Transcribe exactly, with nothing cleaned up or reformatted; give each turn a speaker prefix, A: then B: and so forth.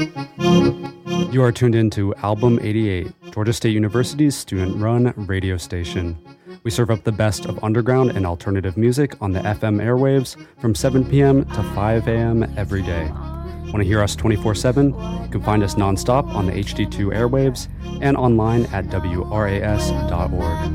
A: You are tuned in to Album eighty-eight, Georgia State University's student-run radio station. We serve up the best of underground and alternative music on the F M airwaves from seven p.m. to five a.m. every day. Want to hear us twenty-four seven? You can find us nonstop on the H D two airwaves and online at W R A S dot org.